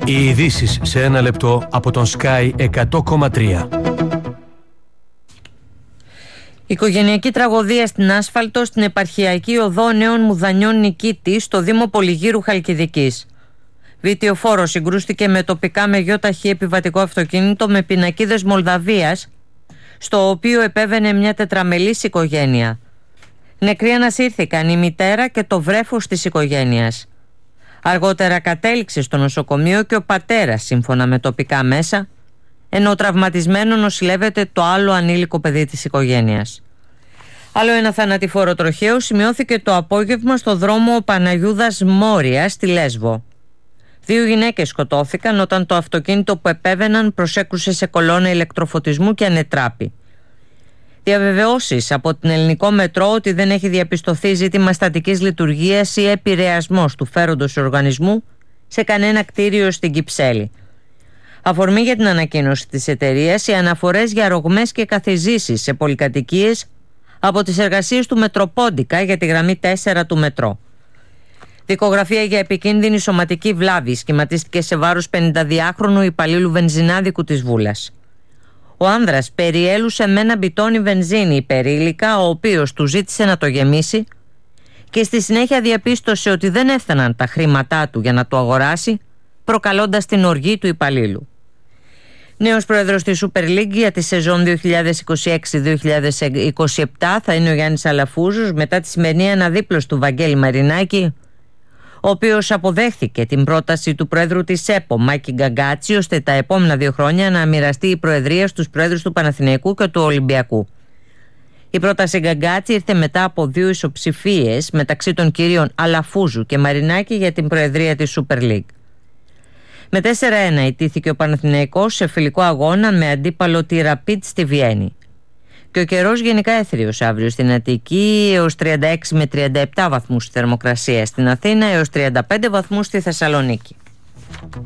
Οι ειδήσεις σε ένα λεπτό από τον Sky 100,3. Οικογενειακή τραγωδία στην Άσφαλτο, στην επαρχιακή οδό Νέων Μουδανιών Νικήτη, στο Δήμο Πολυγύρου Χαλκιδικής. Βιτιοφόρος συγκρούστηκε με τοπικά μεγιόταχη επιβατικό αυτοκίνητο με πινακίδες Μολδαβίας, στο οποίο επέβαινε μια τετραμελής οικογένεια. Νεκροί ανασύρθηκαν η μητέρα και το βρέφος της οικογένειας. Αργότερα κατέληξε στο νοσοκομείο και ο πατέρας, σύμφωνα με τοπικά μέσα, ενώ τραυματισμένο νοσηλεύεται το άλλο ανήλικο παιδί της οικογένειας. Άλλο ένα θανατηφόρο τροχαίο σημειώθηκε το απόγευμα στο δρόμο Παναγιούδας Μόρια στη Λέσβο. 2 γυναίκες σκοτώθηκαν όταν το αυτοκίνητο που επέβαιναν προσέκρουσε σε κολόνα ηλεκτροφωτισμού και ανετράπη. Διαβεβαιώσεις από την Ελληνικό Μετρό ότι δεν έχει διαπιστωθεί ζήτημα στατικής λειτουργίας ή επηρεασμός του φέροντος οργανισμού σε κανένα κτίριο στην Κυψέλη. Αφορμή για την ανακοίνωση της εταιρείας οι αναφορές για ρογμές και καθιζήσεις σε πολυκατοικίες από τις εργασίες του Μετροπόντικα για τη γραμμή 4 του Μετρό. Δικογραφία για επικίνδυνη σωματική βλάβη σχηματίστηκε σε βάρος 52χρονου υπαλλήλου βενζινάδικου της Βούλας. Ο άνδρας περιέλουσε με ένα μπιτόνι βενζίνη υπερήλικα, ο οποίος του ζήτησε να το γεμίσει και στη συνέχεια διαπίστωσε ότι δεν έφταναν τα χρήματά του για να το αγοράσει, προκαλώντας την οργή του υπαλλήλου. Νέος πρόεδρος της Super League για τη σεζόν 2026-2027 θα είναι ο Γιάννης Αλαφούζος, μετά τη σημερινή αναδίπλωση του Βαγγέλη Μαρινάκη, ο οποίος αποδέχθηκε την πρόταση του πρόεδρου της ΕΠΟ, Μάκη Γκαγκάτσι, ώστε τα επόμενα 2 χρόνια να μοιραστεί η προεδρία στους πρόεδρους του Παναθηναϊκού και του Ολυμπιακού. Η πρόταση Γκαγκάτσι ήρθε μετά από 2 ισοψηφίες μεταξύ των κυρίων Αλαφούζου και Μαρινάκη για την προεδρία της Super League. Με 4-1 ητήθηκε ο Παναθηναϊκός σε φιλικό αγώνα με αντίπαλο τη Rapid στη Βιέννη. Και ο καιρός γενικά έθριος αύριο στην Αττική, έως 36 με 37 βαθμούς θερμοκρασία στην Αθήνα, έως 35 βαθμούς στη Θεσσαλονίκη.